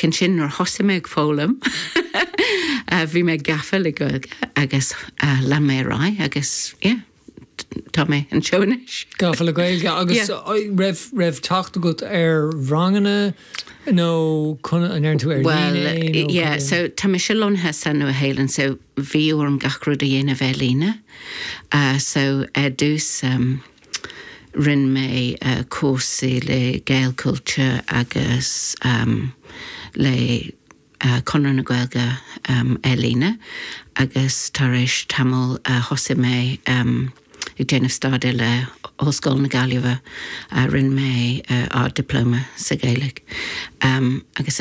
cyn sin o'r hosa meag fólam. Bhí me gafa le go agus la mé rai agus, tá mé an seonis. Gafa le gailge agus raibh tacht agat rangana no an tú Well, so tá mé se lonthe san nó a héilen, so bhí orm gachrúd a dhéana bhelína. So dús rin mé cósaí le Gael culture agus le Conran na Gaelga Elína agus tar éis tamil hosa mé ag déanamh stáda le Hoscoil na Gaillimhe rin mé á diploma sa Gaeilge agus